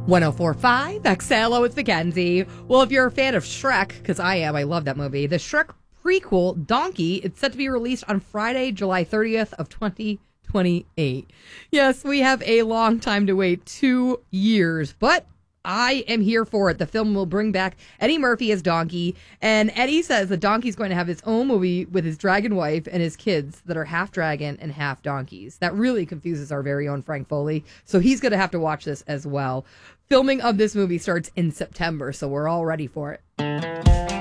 1045 XLO, it's Mackenzie. Well, if you're a fan of Shrek, because I am, I love that movie, the Shrek prequel, Donkey, it's set to be released on Friday, July 30th of 2028. Yes, we have a long time to wait, 2 years, but I am here for it. The film will bring back Eddie Murphy as Donkey, and Eddie says that Donkey's going to have his own movie with his dragon wife and his kids that are half dragon and half donkeys. That really confuses our very own Frank Foley, so he's going to have to watch this as well. Filming of this movie starts in September, so we're all ready for it.